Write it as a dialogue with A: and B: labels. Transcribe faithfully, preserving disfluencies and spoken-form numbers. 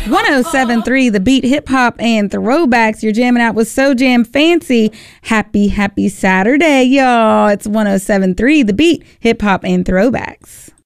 A: one oh seven point three The Beat, hip hop and throwbacks. You're jamming out with So Jam Fancy. Happy, happy Saturday, y'all. It's one oh seven point three The Beat, hip hop and throwbacks.